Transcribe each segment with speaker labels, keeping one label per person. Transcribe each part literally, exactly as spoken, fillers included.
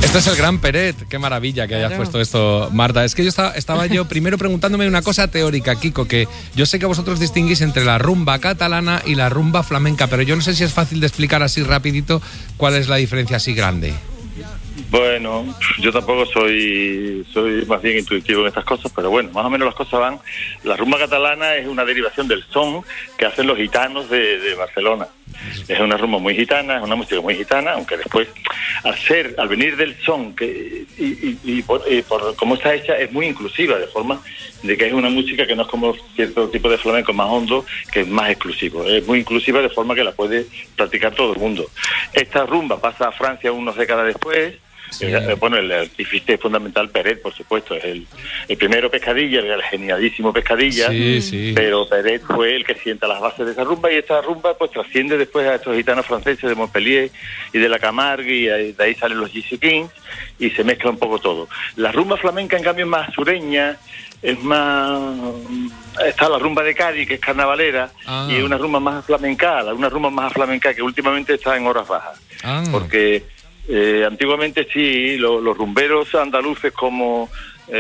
Speaker 1: Este es el Gran Peret. Qué maravilla que hayas
Speaker 2: Claro.
Speaker 1: puesto esto, Marta. Es que yo estaba, estaba yo primero preguntándome una cosa teórica, Kiko, que yo sé que vosotros distinguís entre la rumba catalana y la rumba flamenca, pero yo no sé si es fácil de explicar así rapidito cuál es la diferencia así grande.
Speaker 3: Bueno, yo tampoco soy soy más bien intuitivo en estas cosas, pero bueno, más o menos las cosas van. La rumba catalana es una derivación del son que hacen los gitanos de, de Barcelona. Es una rumba muy gitana, es una música muy gitana, aunque después, al ser, al venir del son, que y, y, y, por, y por cómo está hecha, es muy inclusiva, de forma de que es una música que no es como cierto tipo de flamenco más hondo, que es más exclusivo. Es muy inclusiva de forma que la puede practicar todo el mundo. Esta rumba pasa a Francia unas décadas después. Sí. Eh, bueno, el artífice fundamental Peret, por supuesto, es el, el primero Pescadilla, el genialísimo Pescadilla,
Speaker 1: sí, sí.
Speaker 3: Pero Peret fue el que sienta las bases de esa rumba, y esta rumba pues trasciende después a estos gitanos franceses de Montpellier y de la Camargue, y de ahí salen los Gypsy Kings y se mezcla un poco todo. La rumba flamenca, en cambio, es más sureña, es más... Está la rumba de Cádiz, que es carnavalera, ah. y es una rumba más flamenca, una rumba más flamenca que últimamente está en horas bajas, ah. porque... Eh, antiguamente sí, lo, los rumberos andaluces como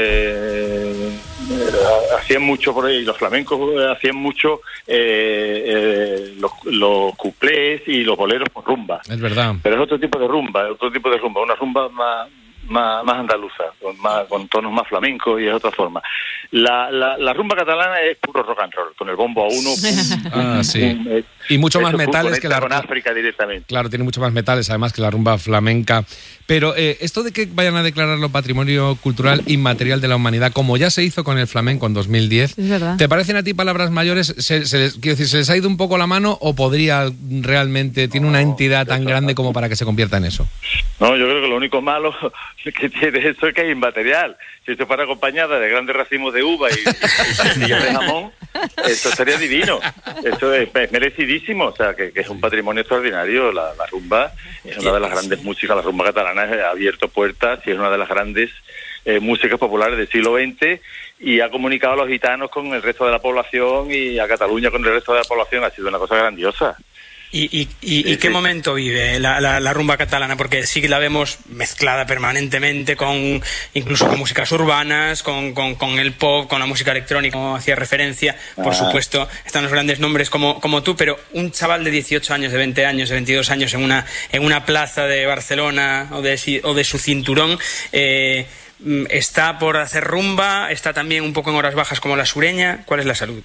Speaker 3: eh, eh, hacían mucho por ahí, los flamencos hacían mucho eh, eh, los, los cuplés y los boleros con rumba.
Speaker 1: Es verdad.
Speaker 3: Pero es otro tipo de rumba, otro tipo de rumba, una rumba más más, más andaluza, con, más, con tonos más flamencos, y es otra forma. La, la, la rumba catalana es puro rock and roll, con el bombo a uno. Pum,
Speaker 1: ah, sí.
Speaker 3: Pum, eh,
Speaker 1: y mucho más metales que la
Speaker 3: con África directamente.
Speaker 1: Claro, tiene mucho más metales, además, que la rumba flamenca. Pero eh, esto de que vayan a declararlo Patrimonio Cultural Inmaterial de la Humanidad, como ya se hizo con el flamenco en dos mil diez,
Speaker 2: es verdad.
Speaker 1: ¿Te parecen a ti palabras mayores? ¿Se, se les, quiero decir, ¿se les ha ido un poco la mano o podría realmente, tiene una entidad tan grande como para que se convierta en eso?
Speaker 3: No, yo creo que lo único malo que tiene eso es que es inmaterial. Si esto fuera acompañada de grandes racimos de uva y, y, y de jamón, esto sería divino. Esto es, es merecidísimo, o sea, que, que es un patrimonio extraordinario. La, la rumba es una de las grandes músicas, la rumba catalana ha abierto puertas y es una de las grandes eh, músicas populares del siglo veinte, y ha comunicado a los gitanos con el resto de la población y a Cataluña con el resto de la población. Ha sido una cosa grandiosa.
Speaker 4: ¿Y, y, y,
Speaker 3: sí,
Speaker 4: ¿y qué
Speaker 3: sí.
Speaker 4: momento vive la, la, la rumba catalana? Porque sí que la vemos mezclada permanentemente con incluso con músicas urbanas, con, con, con el pop, con la música electrónica, como hacía referencia. Por ah. supuesto, están los grandes nombres como, como tú, pero un chaval de dieciocho años, de veinte años, de veintidós años en una, en una plaza de Barcelona o de, o de su cinturón, eh, ¿está por hacer rumba? ¿Está también un poco en horas bajas como la sureña? ¿Cuál es la salud?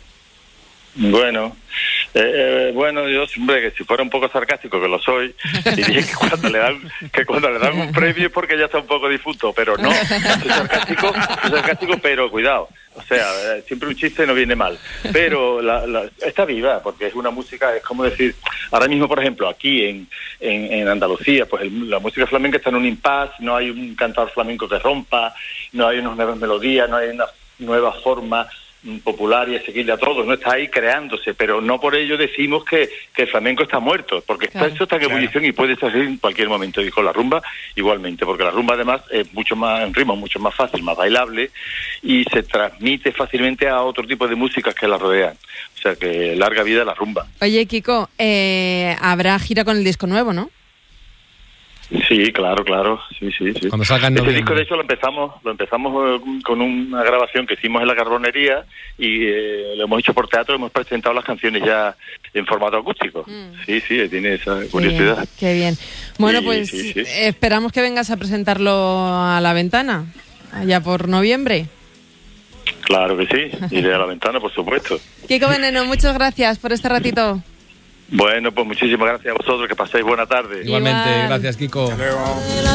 Speaker 3: Bueno, eh, bueno, yo hombre, que si fuera un poco sarcástico, que lo soy, diría que cuando le dan que cuando le dan un premio es porque ya está un poco difunto, pero no, soy sarcástico, soy sarcástico, pero cuidado, o sea, siempre un chiste no viene mal, pero la, la, está viva, porque es una música, es como decir, ahora mismo, por ejemplo, aquí en, en, en Andalucía, pues el, la música flamenca está en un impasse, no hay un cantador flamenco que rompa, no hay unas nuevas melodías, no hay una nueva forma popular y asequible a todos, no está ahí creándose, pero no por ello decimos que, que el flamenco está muerto, porque claro, está, eso está en ebullición, claro, y puede estar en cualquier momento, y con la rumba igualmente, porque la rumba además es mucho más, en ritmo, mucho más fácil, más bailable, y se transmite fácilmente a otro tipo de músicas que la rodean, o sea que larga vida la rumba.
Speaker 2: Oye, Kiko, eh, habrá gira con el disco nuevo, ¿no?
Speaker 3: Sí, claro, claro, sí, sí, sí.
Speaker 1: Cuando salgan
Speaker 3: este
Speaker 1: noviembre.
Speaker 3: disco, de hecho, lo empezamos, lo empezamos eh, con una grabación que hicimos en la Carbonería, y eh, lo hemos hecho por teatro, hemos presentado las canciones ya en formato acústico. Mm. Sí, sí, tiene esa curiosidad.
Speaker 2: Bien, qué bien. Bueno,
Speaker 3: sí,
Speaker 2: pues
Speaker 3: sí, sí.
Speaker 2: esperamos que vengas a presentarlo a La Ventana, allá por noviembre.
Speaker 3: Claro que sí, iré a La Ventana, por supuesto.
Speaker 2: Kiko Veneno, muchas gracias por este ratito.
Speaker 3: Bueno, pues muchísimas gracias a vosotros, que paséis buena tarde.
Speaker 1: Igualmente,
Speaker 2: Igual.
Speaker 1: gracias, Kiko.
Speaker 4: Hasta luego.